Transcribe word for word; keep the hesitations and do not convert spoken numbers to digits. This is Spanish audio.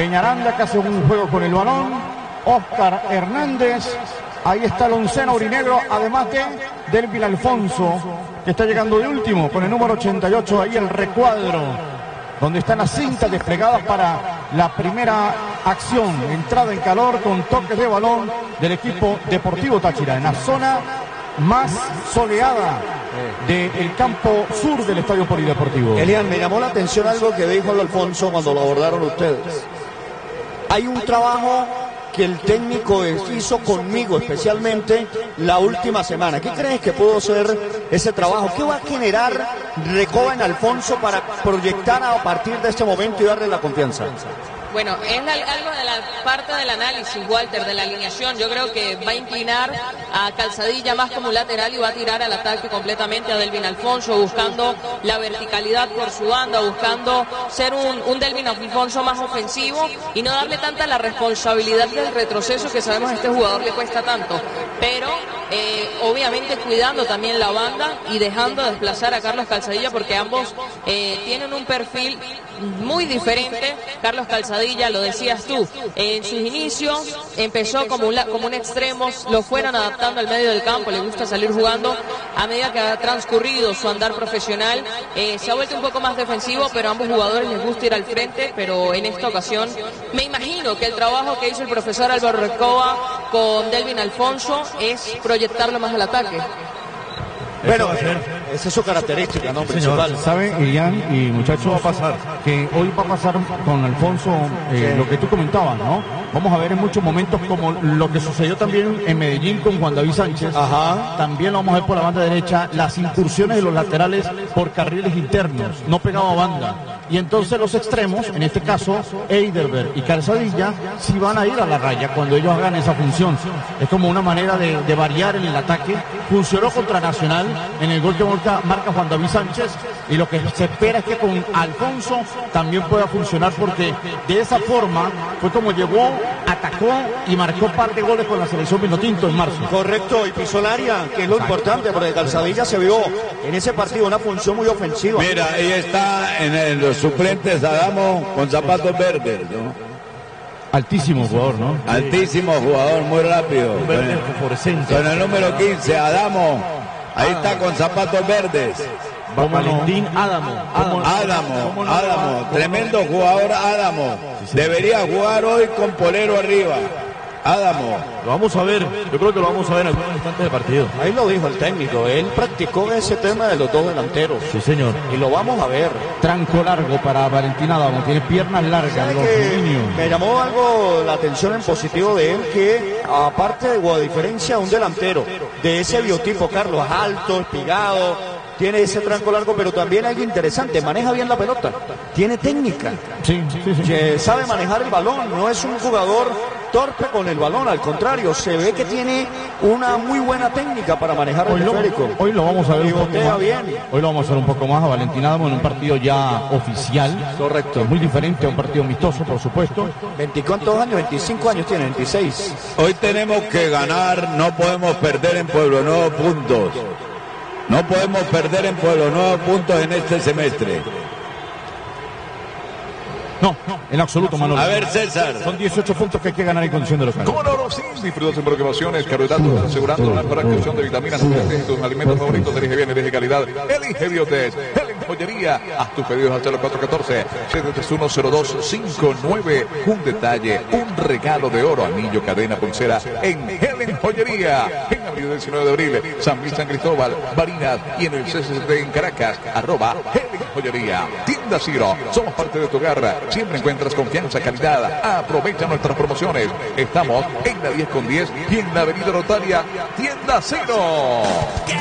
Peñaranda, que hace un juego con el balón. Oscar Hernández. Ahí está el onceno aurinegro, además de Delvin Alfonso, que está llegando de último con el número ochenta y ocho. Ahí el recuadro, donde están las cintas desplegadas para la primera acción. Entrada en calor con toques de balón del equipo Deportivo Táchira, en la zona más soleada del campo sur del Estadio Polideportivo. Elian, me llamó la atención algo que dijo el Alfonso cuando lo abordaron ustedes. Hay un trabajo que el técnico hizo conmigo especialmente la última semana. ¿Qué crees que pudo ser ese trabajo? ¿Qué va a generar Recoba en Alfonso para proyectar a partir de este momento y darle la confianza? Bueno, es la, algo de la parte del análisis, Walter, de la alineación. Yo creo que va a inclinar a Calzadilla más como lateral y va a tirar al ataque completamente a Delvin Alfonso, buscando la verticalidad por su banda, buscando ser un, un Delvin Alfonso más ofensivo y no darle tanta la responsabilidad del retroceso que sabemos a este jugador le cuesta tanto. Pero eh, obviamente cuidando también la banda y dejando desplazar a Carlos Calzadilla, porque ambos eh, tienen un perfil muy diferente. Carlos Calzadilla, lo decías tú, en sus inicios empezó como un, como un extremo, lo fueron adaptando al medio del campo, le gusta salir jugando. A medida que ha transcurrido su andar profesional, eh, se ha vuelto un poco más defensivo, pero a ambos jugadores les gusta ir al frente. Pero en esta ocasión me imagino que el trabajo que hizo el profesor Álvaro Recoba con Delvin Alfonso es proyectarlo más al ataque. Bueno, esa es su característica, ¿no? Sí, Principal. señor. ¿Sabe, Ilian y muchachos? Va a pasar que hoy va a pasar con Alfonso eh, sí. Lo que tú comentabas, ¿no? Vamos a ver en muchos momentos como lo que sucedió también en Medellín con Juan David Sánchez. Ajá. También lo vamos a ver por la banda derecha, las incursiones de los laterales por carriles internos, no pegado a banda. Y entonces los extremos, en este caso Eiderberg y Calzadilla, sí van a ir a la raya cuando ellos hagan esa función. Es como una manera de, de variar en el ataque. Funcionó contra Nacional en el gol que marca, marca Juan David Sánchez, y lo que se espera es que con Alfonso también pueda funcionar, porque de esa forma fue como llegó, atacó y marcó par de goles con la selección Vinotinto en marzo. Correcto, y pisó el área, que es lo importante, porque Calzadilla se vio en ese partido una función muy ofensiva. Mira, ahí está en el, los suplentes Adamo con zapatos verdes, ¿no? Altísimo jugador, ¿no? Altísimo jugador, muy rápido. Un verde fosforescente. Con el número quince, Adamo. Ahí ah, está con zapatos verdes. Valentín Adamo. Adamo, Adamo, Adamo. Tremendo jugador Adamo. Debería jugar hoy con polero arriba. Adamo. Lo vamos a ver, yo creo que lo vamos a ver en algunos instantes del partido. Ahí lo dijo el técnico, él practicó ese tema de los dos delanteros. Sí, señor. Y lo vamos a ver. Tranco largo para Valentín Adamo, tiene piernas largas. Los me llamó algo la atención en positivo de él, que aparte de, o a diferencia de un delantero, de ese biotipo, Carlos, alto, espigado, tiene ese tranco largo, pero también algo interesante, maneja bien la pelota, tiene técnica. Sí, sí, sí. Que sabe manejar el balón, no es un jugador torpe con el balón, al contrario, se ve que tiene una muy buena técnica para manejar el esférico. Hoy lo vamos a ver un poco más. Bien. Hoy lo vamos a ver un poco más a Valentín Adamo en un partido ya oficial. Correcto. Es muy diferente a un partido amistoso, por supuesto. ¿veinticuántos años? veinticinco años tiene, veintiséis. Hoy tenemos que ganar, no podemos perder en Pueblo Nuevo puntos. No podemos perder en Pueblo Nuevo puntos en este semestre. No, no, en absoluto, Manolo. A ver, César. Son dieciocho puntos que hay que ganar en condición de local. ¿Cómo no? Sí, disfrutas en programaciones, carbohidratos, asegurando la producción de vitaminas, nutrientes y tus alimentos favoritos. Elige bien, elige calidad. Elige Biotes. Helen Joyería. Haz tus pedidos al cero cuatro uno cuatro, siete tres uno, cero dos cinco nueve. Un detalle, un regalo de oro, anillo, cadena, pulsera en Helen Joyería. En abril diecinueve de abril, San Luis, San Cristóbal, Barinas y en el C C C en Caracas. Arroba Helen Joyería. Tienda Ciro. Somos parte de tu hogar. Siempre encuentras confianza, calidad. Aprovecha nuestras promociones. Estamos en la diez con diez y en la Avenida Rotaria, Tienda Cero.